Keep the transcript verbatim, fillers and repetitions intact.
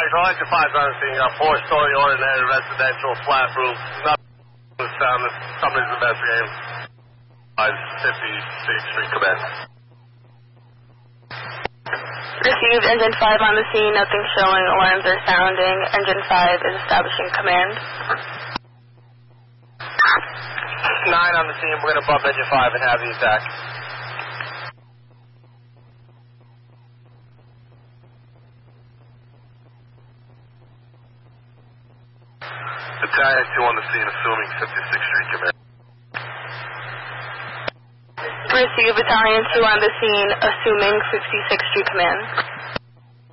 Elijah five on the scene. Got four-story ordinary residential flat roof. Nothing was found. Somebody's investigating. five fifty-sixth Street, command. Received. Engine five on the scene. Nothing showing. Alarms are sounding. Engine five is establishing command. nine on the scene. We're going to bump engine five and have the attack. Battalion two on the scene, assuming fifty-sixth Street, command. Received. Battalion two on the scene, assuming fifty-sixth Street, command.